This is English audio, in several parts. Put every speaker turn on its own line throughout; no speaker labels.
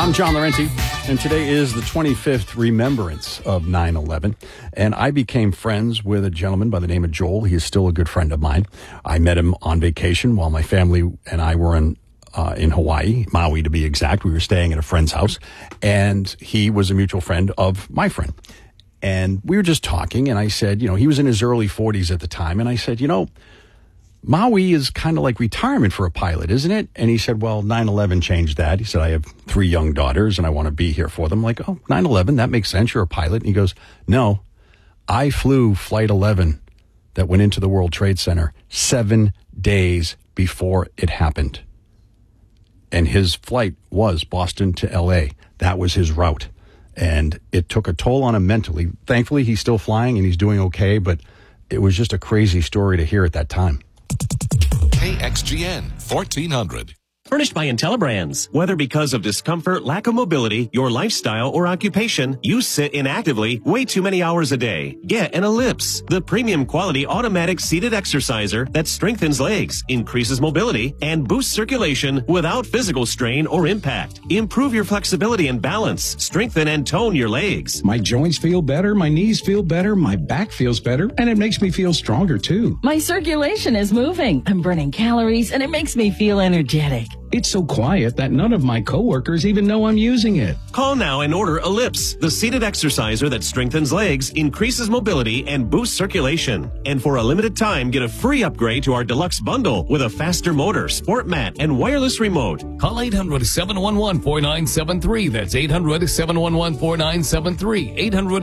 I'm John Laurenti, and today is the 25th remembrance of 9/11, and I became friends with a gentleman by the name of Joel. He is still a good friend of mine. I met him on vacation while my family and I were in Hawaii, Maui to be exact. We were staying at a friend's house, and he was a mutual friend of my friend. And we were just talking, and I said, he was in his early 40s at the time, and I said, Maui is kind of like retirement for a pilot, isn't it? And he said, well, 9/11 changed that. He said, I have 3 young daughters and I want to be here for them. I'm like, 9/11, that makes sense. You're a pilot. And he goes, no, I flew Flight 11 that went into the World Trade Center 7 days before it happened. And his flight was Boston to L.A. That was his route. And it took a toll on him mentally. Thankfully, he's still flying and he's doing okay, but it was just a crazy story to hear at that time.
KXGN 1400.
Furnished by IntelliBrands. Whether because of discomfort, lack of mobility, your lifestyle, or occupation, you sit inactively way too many hours a day. Get an Ellipse, the premium quality automatic seated exerciser that strengthens legs, increases mobility, and boosts circulation without physical strain or impact. Improve your flexibility and balance. Strengthen and tone your legs.
My joints feel better, my knees feel better, my back feels better, and it makes me feel stronger too.
My circulation is moving. I'm burning calories, and it makes me feel energetic.
It's so quiet that none of my coworkers even know I'm using it.
Call now and order Ellipse, the seated exerciser that strengthens legs, increases mobility, and boosts circulation. And for a limited time, get a free upgrade to our deluxe bundle with a faster motor, sport mat, and wireless remote.
Call 800-711-4973. That's 800-711-4973.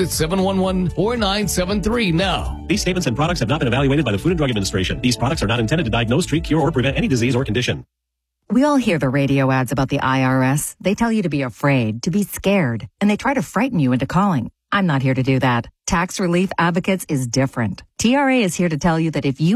800-711-4973 now.
These statements and products have not been evaluated by the Food and Drug Administration. These products are not intended to diagnose, treat, cure, or prevent any disease or condition.
We all hear the radio ads about the IRS. They tell you to be afraid, to be scared, and they try to frighten you into calling. I'm not here to do that. Tax Relief Advocates is different. TRA is here to tell you that if you